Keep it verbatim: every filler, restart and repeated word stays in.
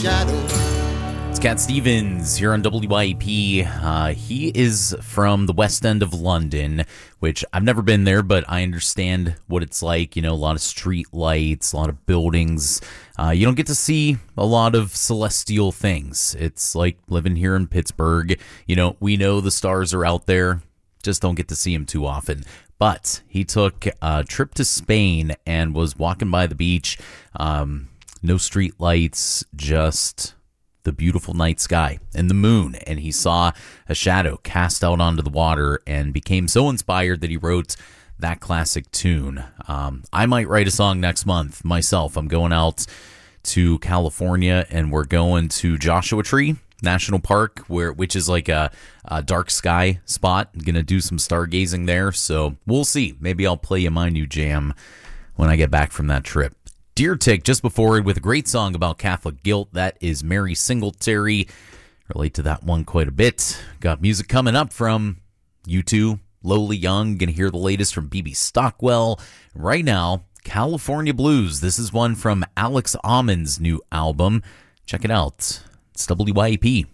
It's Cat Stevens here on W Y A P. Uh, he is from the West End of London, which I've never been there, but I understand what it's like. You know, a lot of street lights, a lot of buildings. Uh, you don't get to see a lot of celestial things. It's like living here in Pittsburgh. You know, we know the stars are out there, just don't get to see them too often. But he took a trip to Spain and was walking by the beach. Um, no street lights, just the beautiful night sky and the moon, and he saw a shadow cast out onto the water and became so inspired that he wrote that classic tune. Um, I might write a song next month myself. I'm going out to California, and we're going to Joshua Tree National Park, where which is like a, a dark sky spot. I'm gonna do some stargazing there, so we'll see. Maybe I'll play you my new jam when I get back from that trip. Deer Tick just before it with a great song about Catholic guilt. That is Mary Singletary. Relate to that one quite a bit. Got music coming up from U two, Lowly Young. Gonna hear the latest from B B Stockwell. Right now, California Blues. This is one from Alex Almond's new album. Check it out. It's W Y A P.